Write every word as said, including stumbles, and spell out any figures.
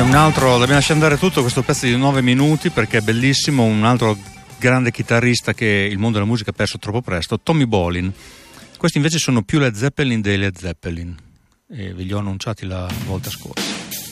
un altro, dobbiamo lasciare andare tutto questo pezzo di nove minuti perché è bellissimo, un altro grande chitarrista che il mondo della musica ha perso troppo presto, Tommy Bolin. Questi invece sono più Led Zeppelin dei Led Zeppelin e ve li ho annunciati la volta scorsa.